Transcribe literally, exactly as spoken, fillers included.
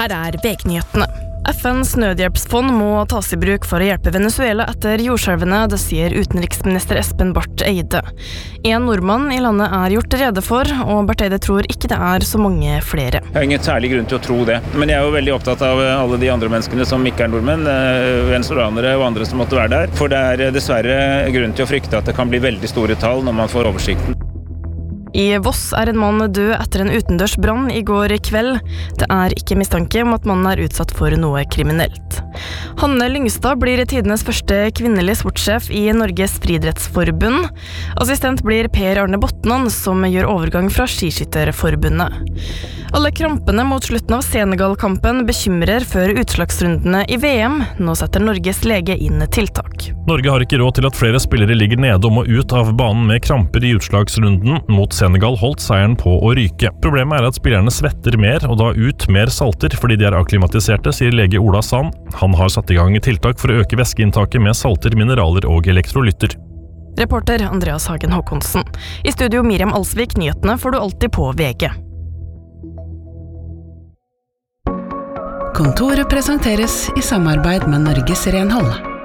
Her er V G-nyhetene. F N's nødhjelpsfond må tas i bruk for å hjelpe Venezuela etter jordskjelvene, det sier utenriksminister Espen Barth Eide. En nordmann i landet er gjort rede for, og Barth Eide tror ikke det er så mange flere. Jeg har ingen særlig grunn til å tro det, men jeg er jo veldig opptatt av alle de andre menneskene som ikke er nordmenn, venezuelanere og andre som måtte være der, for det er dessverre grunn til å frykte at det kan bli veldig store tall når man får oversikten. I Voss er en mann død etter en utendørs brann i går kveld. Det er ikke mistanke om at mannen er utsatt for noe kriminelt. Hanne Lyngstad blir tidenes første kvinnelige sportssjef i Norges Friidrettsforbund. Assistent blir Per Arne Botnan, som gjør overgang fra Skiskytterforbundet. Alle krampene mot slutten av Senegal-kampen bekymrer før utslagsrundene i V M. Nå setter Norges lege inn tiltak. Norge har ikke råd til at flere spillere ligger nede om og ut av banen med kramper i utslagsrunden. Mot Senegal holdt seieren på å ryke. Problemet er at spillerne svetter mer og da ut mer salter fordi de er akklimatiserte, sier lege Ola Sand. Han har satt i gang tiltak for å øke væskeinntaket med salter, mineraler og elektrolytter. Reporter Andreas Hagen Håkonsen. I studio Miriam Alsvik, nyhetene får du alltid på V G. Kontoret presenteres i samarbeid med Norges Renhold.